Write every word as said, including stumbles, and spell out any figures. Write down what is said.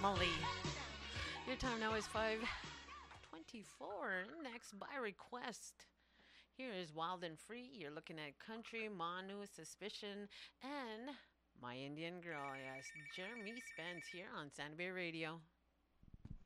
family. Your time now is five twenty-four. Next by request. Here is Wild and Free. You're looking at Country, Manu, Suspicion, and My Indian Girl. Yes, Jeremy Spence here on Santa Bay Radio.